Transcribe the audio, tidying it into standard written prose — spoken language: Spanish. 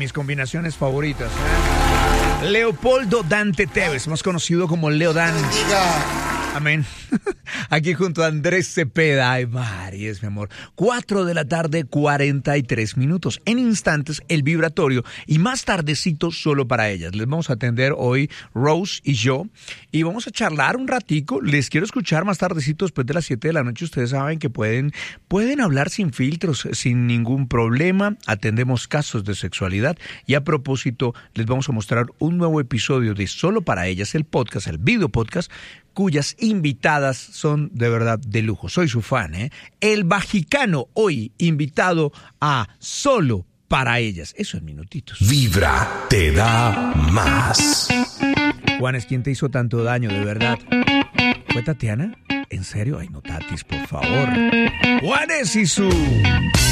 mis combinaciones favoritas. Leopoldo Dante Tevez, más conocido como Leo Dan. Amén. Aquí junto a Andrés Cepeda. Ay, María, mi amor. 4 de la tarde, 43 minutos. En instantes, el vibratorio. Y más tardecito, solo para ellas. Les vamos a atender hoy Rose y yo. Y vamos a charlar un ratico. Les quiero escuchar más tardecito, después de las 7 de la noche. Ustedes saben que pueden hablar sin filtros, sin ningún problema. Atendemos casos de sexualidad. Y a propósito, les vamos a mostrar un nuevo episodio de Solo para ellas, el podcast, el video podcast, cuyas invitadas son de verdad de lujo. Soy su fan, ¿eh? El Bajicano, hoy invitado a Solo para ellas. Eso en minutitos. Vibra te da más. Juanes, ¿quién te hizo tanto daño, de verdad? ¿Fue Tatiana? ¿En serio? Ay, no, Tatis, por favor. Juanes y su...